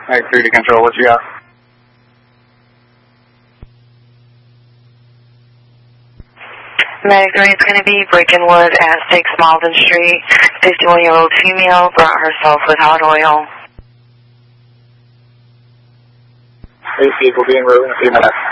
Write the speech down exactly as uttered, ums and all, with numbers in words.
Activity Control, what you got? Meg three, it's going to be Breakenwood at six Malden Street. fifty-one-year-old female brought herself with hot oil. Eight people being route in a few minutes.